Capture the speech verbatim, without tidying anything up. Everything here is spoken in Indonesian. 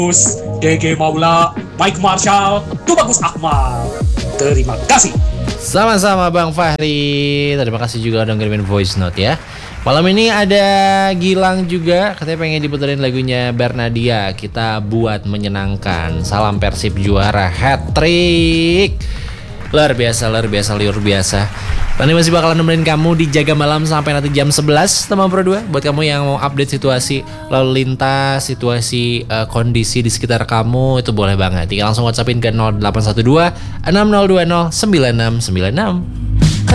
G G Maula, Mike Marshall, Tubagus Akmal. Terima kasih. Sama-sama Bang Fahri. Terima kasih juga udah ngirimin voice note ya. Malam ini ada Gilang juga, katanya pengen diputerin lagunya Bernadia. Kita buat menyenangkan. Salam Persib juara, hat-trick. Luar biasa, luar biasa, luar biasa. Nanti masih bakalan nemenin kamu di Jaga Malam sampai nanti jam sebelas teman Pro dua. Buat kamu yang mau update situasi lalu lintas, situasi uh, kondisi di sekitar kamu, itu boleh banget. Tinggal langsung WhatsAppin ke nol delapan satu dua enam nol dua nol sembilan enam sembilan enam.